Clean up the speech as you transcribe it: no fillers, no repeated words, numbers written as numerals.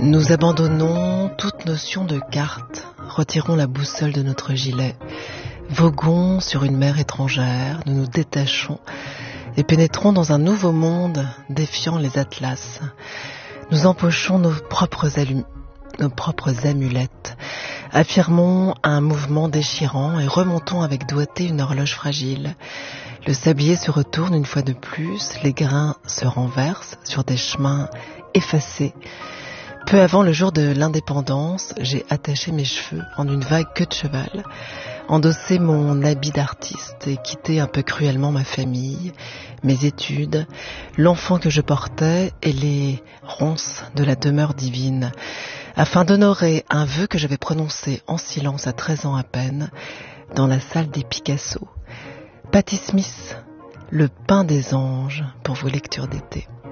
Nous abandonnons toute notion de carte, retirons la boussole de notre gilet, voguons sur une mer étrangère, nous nous détachons et pénétrons dans un nouveau monde défiant les atlas. Nous empochons nos propres amulettes, affirmons un mouvement déchirant et remontons avec doigté une horloge fragile. Le sablier se retourne une fois de plus, les grains se renversent sur des chemins effacés. Peu avant le jour de l'indépendance, j'ai attaché mes cheveux en une vague queue de cheval, endossé mon habit d'artiste et quitté un peu cruellement ma famille, mes études, l'enfant que je portais et les ronces de la demeure divine, afin d'honorer un vœu que j'avais prononcé en silence à 13 ans à peine, dans la salle des Picasso. Patti Smith, Le pain des anges, pour vos lectures d'été.